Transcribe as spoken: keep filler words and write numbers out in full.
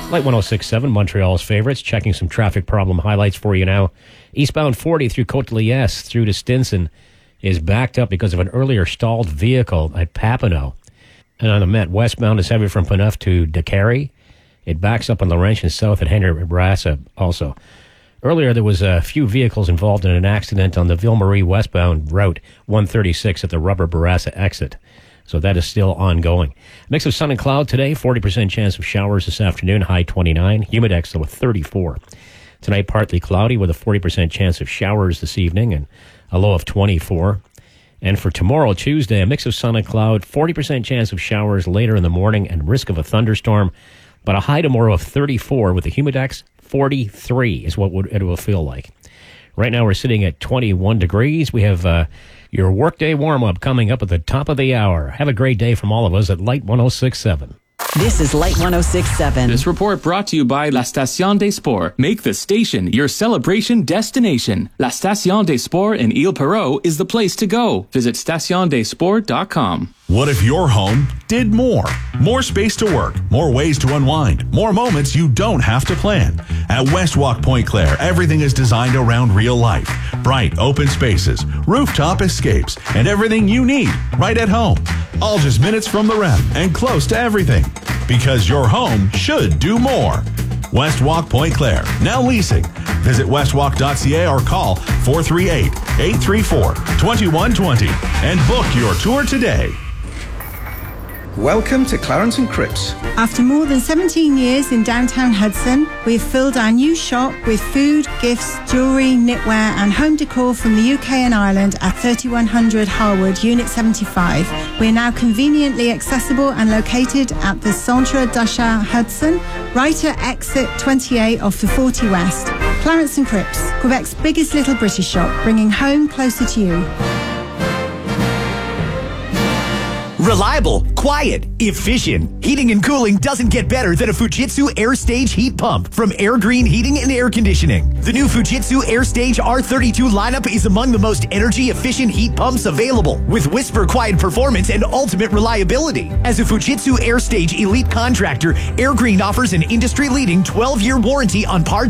Light one oh six point seven, Montreal's favorites. Checking some traffic problem highlights for you now. Eastbound forty through Côte-de-Liesse through to Stinson is backed up because of an earlier stalled vehicle at Papineau. And on the Met, westbound is heavy from Paneuf to Décarie. It backs up on Laurentian South at Henry Bourassa also. Earlier, there was a few vehicles involved in an accident on the Ville-Marie westbound route one thirty-six at the Rubber Bourassa exit. So that is still ongoing. Mix of sun and cloud today, forty percent chance of showers this afternoon, high twenty-nine. Humidex with thirty-four. Tonight, partly cloudy with a forty percent chance of showers this evening and a low of twenty-four. And for tomorrow, Tuesday, a mix of sun and cloud, forty percent chance of showers later in the morning and risk of a thunderstorm. But a high tomorrow of thirty-four with a Humidex, forty-three is what it will feel like. Right now, we're sitting at twenty-one degrees. We have uh, your workday warm-up coming up at the top of the hour. Have a great day from all of us at Light one oh six point seven. This is Light one oh six point seven. This report brought to you by La Station des Sports. Make the station your celebration destination. La Station des Sports in Ile Perrot is the place to go. Visit station des sports dot com. What if your home did more? More space to work, more ways to unwind, more moments you don't have to plan. At Westwalk Point Claire, everything is designed around real life. Bright, open spaces, rooftop escapes, and everything you need right at home. All just minutes from the rep and close to everything. Because your home should do more. Westwalk Point Claire, now leasing. Visit westwalk dot c a or call four three eight, eight three four, two one two zero and book your tour today. Welcome to Clarence and Cripps. After more than seventeen years in downtown Hudson, we've filled our new shop with food, gifts, jewellery, knitwear and home decor from the U K and Ireland at thirty-one hundred Harwood, Unit seventy-five. We're now conveniently accessible and located at the Centre d'Achat Hudson, right at exit twenty-eight off the forty West. Clarence and Cripps, Quebec's biggest little British shop, bringing home closer to you. Reliable, quiet, efficient. Heating and cooling doesn't get better than a Fujitsu Air Stage heat pump from Air Green Heating and Air Conditioning. The new Fujitsu Air Stage R thirty-two lineup is among the most energy-efficient heat pumps available, with whisper-quiet performance and ultimate reliability. As a Fujitsu Air Stage elite contractor, Air Green offers an industry-leading twelve-year warranty on parts